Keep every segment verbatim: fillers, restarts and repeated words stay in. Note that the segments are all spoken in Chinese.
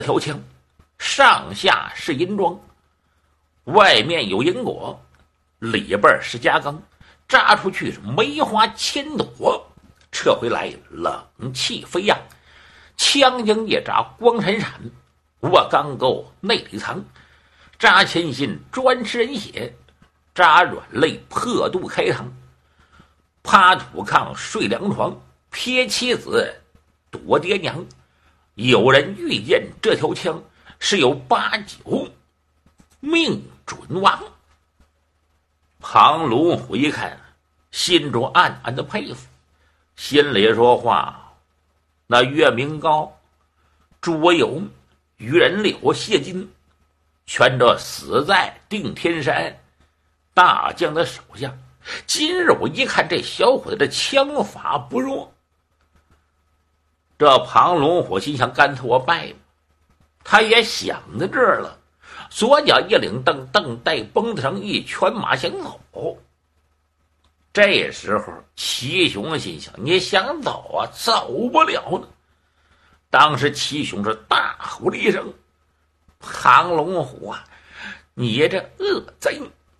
条枪，上下是银装，外面有银果，里边是夹钢，扎出去是梅花千朵，撤回来冷气飞扬，枪鹰一扎光闪闪，我钢钩内里藏，扎前心专吃人血，扎软肋破肚开膛，趴土炕睡凉床，撇妻子躲爹娘。有人遇见这条枪，是有八九命准亡。庞龙虎一看，心中暗暗的佩服，心里说话：那岳明高、朱维友、于仁柳、谢金，全都死在定天山大将的手下。今日我一看这小伙子的枪法不弱，这庞龙虎心想：干脆我败吧。他也想到这儿了，左脚一领蹬，蹬带绷子上一拳马想走。这时候齐雄心想：你想走啊，走不了呢。当时齐雄是大吼了一声：庞龙虎啊，你这恶贼，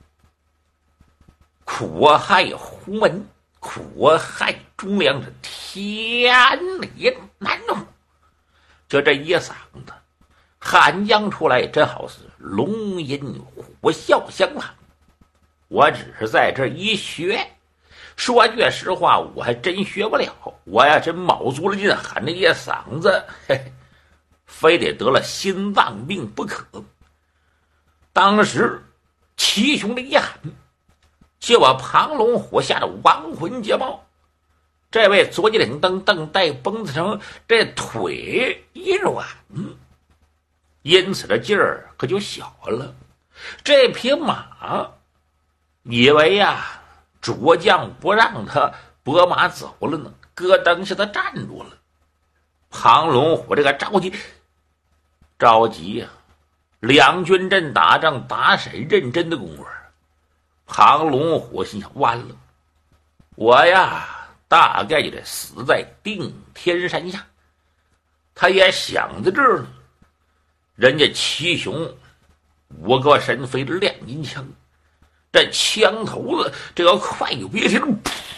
苦害胡门，苦害忠良，是天理难容。就这一嗓子喊将出来，真好似龙吟虎啸相仿。我只是在这一学，说句实话，我还真学不了。我要真卯足了劲喊这一嗓子，嘿嘿，非得得了心脏病不可。当时齐雄的一喊，就把庞龙虎吓得亡魂皆冒。这位左脚领蹬，蹬带绷子成，这腿一软，因此这劲儿可就小了。这匹马以为呀，主将不让他拨马走了呢，咯噔下他站住了。庞龙虎这个着急着急呀、啊，两军阵打仗打谁认真的功夫。庞龙虎心想：完了，我呀大概就得死在定天山下。他也想在这儿呢，人家齐雄五个神飞的亮银枪，这枪头子这个快有别停，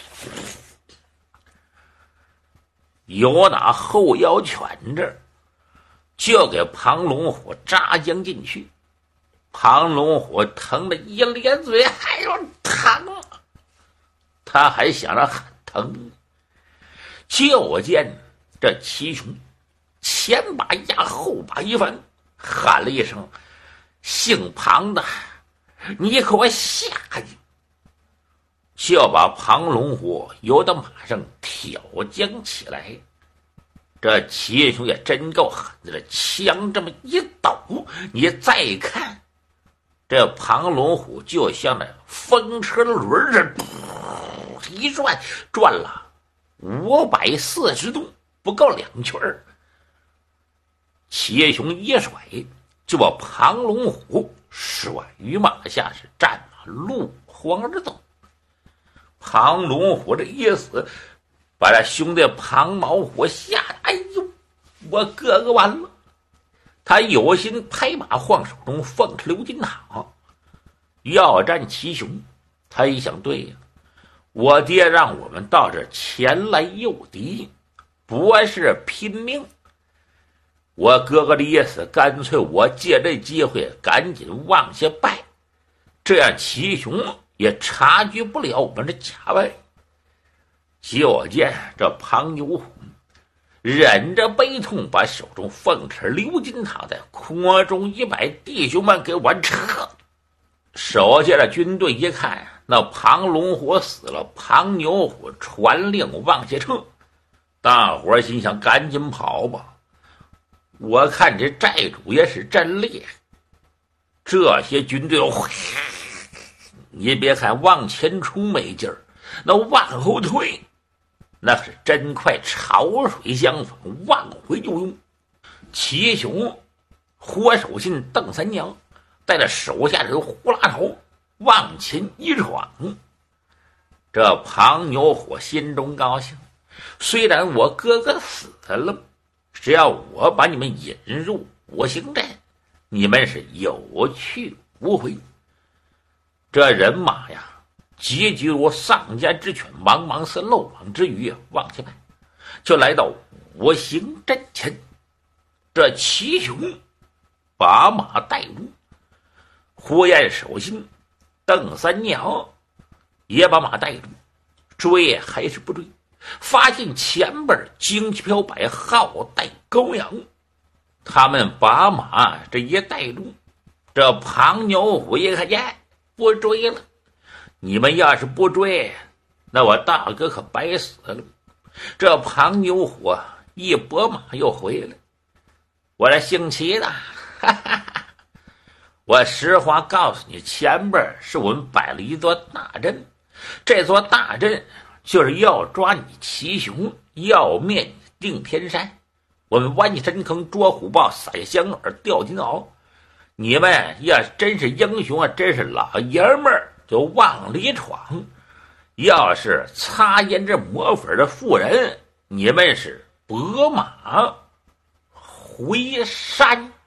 由那后腰拳这儿就给庞龙虎扎将进去。庞龙虎疼得一咧嘴，还有疼，他还想着喊疼。就见这齐雄前把压后把一翻，喊了一声：姓庞的，你给我下去！就把庞龙虎由到马上挑将起来。这齐雄也真够狠的，这枪这么一抖，你再看这庞龙虎就像那风车的轮子一转，转了五百四十度，不够两圈儿。齐雄一甩，就把庞龙虎甩于马下，是战马落荒而走。庞龙虎这一死，把这兄弟庞毛虎吓得，哎呦，我哥哥完了。他有心拍马晃手中奉持刘金堂，要战齐雄。他一想，对呀，我爹让我们到这前来诱敌，不是拼命。我哥哥的意思，干脆我借这机会赶紧往下拜，这样齐雄也察觉不了我们的假败。就见这庞牛虎忍着悲痛，把手中凤翅刘金堂在空中一摆：弟兄们，给我撤！手下的军队一看，那庞龙虎死了，庞牛虎传令往下撤。大伙心想：赶紧跑吧！我看这寨主也是真厉害。这些军队，你别看往前冲没劲儿，那往后退那是真快，潮水相逢，往回就用。齐雄火手信邓三娘带着手下人呼啦头往前一闯。这庞牛虎心中高兴，虽然我哥哥死了，只要我把你们引入五行阵，你们是有去无回。这人马呀，结局如丧家之犬，茫茫似漏网之鱼，往前迈，就来到五行阵前。这七雄把马带住，呼延守心、邓三娘也把马带住，追还是不追？发现前边旌旗飘摆，号带高扬，他们把马这一带住，这庞牛虎一看见不追了。你们要是不追，那我大哥可白死了。这庞牛虎一拨马又回来。我这姓齐的，哈哈哈，我实话告诉你，前边是我们摆了一座大阵，这座大阵就是要抓你齐雄，要灭你定天山。我们弯下深坑捉虎豹，撒下香饵钓金鳌。你们要真是英雄啊，真是老爷们儿，就往里闯。要是擦胭脂抹粉的妇人，你们是拨马回山。